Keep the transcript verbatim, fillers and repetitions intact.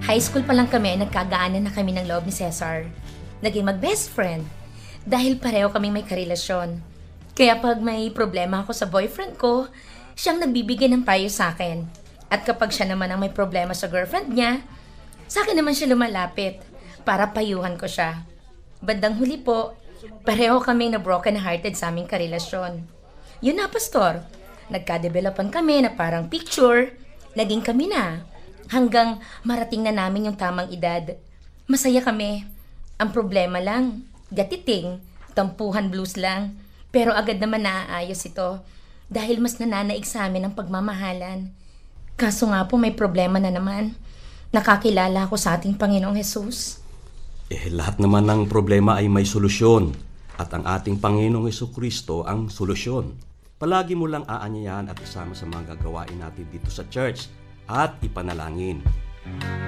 High school pa lang kami, nagkagaanan na kami ng loob ni Cesar. Naging mag-best friend dahil pareho kaming may karelasyon. Kaya pag may problema ako sa boyfriend ko, siyang nagbibigay ng payo sa akin. At kapag siya naman ang may problema sa girlfriend niya, sa akin naman siya lumalapit para payuhan ko siya. Bandang huli po, pareho kaming na broken-hearted sa aming karelasyon. Yun na, Pastor. Nagka-developan kami na parang picture. Naging kami na. Hanggang marating na namin yung tamang edad. Masaya kami. Ang problema lang, gatiting, tampuhan blues lang. Pero agad naman naaayos ito dahil mas nananaig sa amin ang pagmamahalan. Kaso nga po may problema na naman. Nakakilala ako sa ating Panginoong Hesus. Eh, lahat naman ng problema ay may solusyon. At ang ating Panginoong Hesukristo ang solusyon. Palagi mo lang aanyayahan at isama sa mga gagawain natin dito sa church at ipanalangin.